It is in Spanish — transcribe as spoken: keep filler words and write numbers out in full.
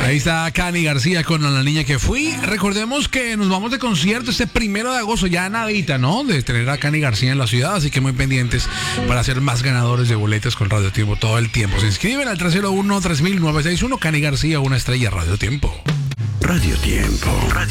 Ahí está Cani García con La Niña que Fui. Recordemos que nos vamos de concierto este primero de agosto, ya nadita, ¿no? De tener a Cani García en la ciudad, así que muy pendientes para ser más ganadores de boletas con Radio Tiempo todo el tiempo. Se inscriben al tres cero uno, tres mil, nueve seis uno. Cani García, una estrella Radio Tiempo. Radio Tiempo.